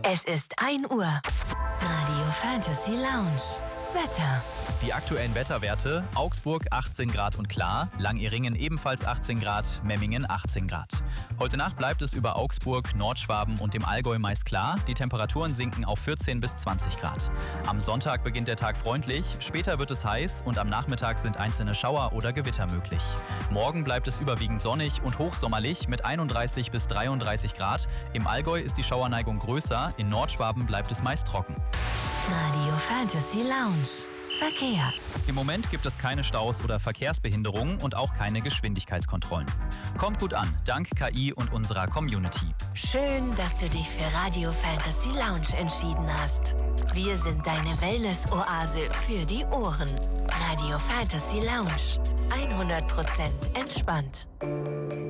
Es ist 1 Uhr. Radio Fantasy Lounge. Wetter. Die aktuellen Wetterwerte: Augsburg 18 Grad und klar, Langeringen ebenfalls 18 Grad, Memmingen 18 Grad. Heute Nacht bleibt es über Augsburg, Nordschwaben und dem Allgäu meist klar. Die Temperaturen sinken auf 14 bis 20 Grad. Am Sonntag beginnt der Tag freundlich, später wird es heiß und am Nachmittag sind einzelne Schauer oder Gewitter möglich. Morgen bleibt es überwiegend sonnig und hochsommerlich mit 31 bis 33 Grad. Im Allgäu ist die Schauerneigung größer, in Nordschwaben bleibt es meist trocken. Radio Fantasy Lounge. Verkehr. Im Moment gibt es keine Staus oder Verkehrsbehinderungen und auch keine Geschwindigkeitskontrollen. Kommt gut an, dank KI und unserer Community. Schön, dass du dich für Radio Fantasy Lounge entschieden hast. Wir sind deine Wellness-Oase für die Ohren. Radio Fantasy Lounge. 100% entspannt.